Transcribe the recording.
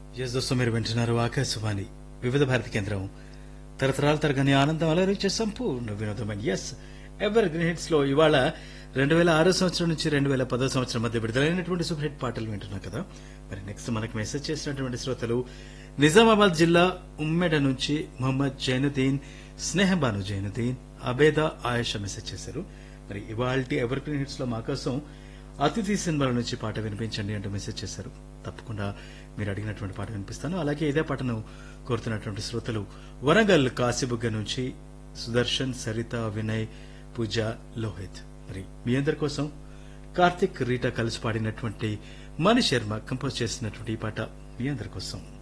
Yes దోస్తు మీరు వింటున్నారు ఆకాశవాణి వివిధ భారతి కేంద్రం తరతరాల తరగని ఆనందం అలరించే సంపూర్ణ వినోదం. ఎస్ ఎవర్ గ్రీన్ హిట్స్ లో ఇవాళ 2006 సంవత్సరం నుంచి 2010 సంవత్సరం మధ్య విడుదలైనటువంటి సూపర్ హిట్ పాటలు వింటున్నాం కదా. మరి నెక్స్ట్ మనకు మెసేజ్ చేసినటువంటి శ్రోతలు నిజామాబాద్ జిల్లా ఉమ్మెడ నుంచి మొహమ్మద్ జైనుద్దీన్, స్నేహబాను జైనుద్దీన్, అబేదా ఆయేషా మెసేజ్ చేశారు. మరి ఇవాల్టి ఎవర్ గ్రీన్ హిట్స్ లో మా కోసం అతిథి సినిమాల నుంచి పాట వినిపించండి అంటూ మెసేజ్ చేశారు. తప్పకుండా మీరు అడిగినటువంటి పాట వినిపిస్తాను. అలాగే ఇదే పాటను కోరుతున్నటువంటి శ్రోతలు వరంగల్ కాశీబుగ్గ నుంచి సుదర్శన్, సరిత, వినయ్, పూజ, లోహిత్. మరి మీ అందరి కోసం కార్తిక్, రీటా కలిసి పాడినటువంటి మణి శర్మ కంపోజ్ చేసినటువంటి ఈ పాట మీ అందరి కోసం.